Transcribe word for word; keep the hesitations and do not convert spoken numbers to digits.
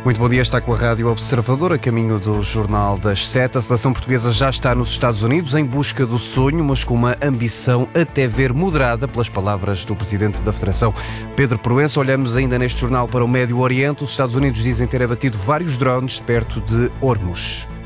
Muito bom dia, está com a Rádio Observador, a caminho do Jornal das Sete. A seleção portuguesa já está nos Estados Unidos em busca do sonho, mas com uma ambição até ver moderada pelas palavras do presidente da Federação, Pedro Proença. Olhamos ainda neste jornal para o Médio Oriente. Os Estados Unidos dizem ter abatido vários drones perto de Hormuz.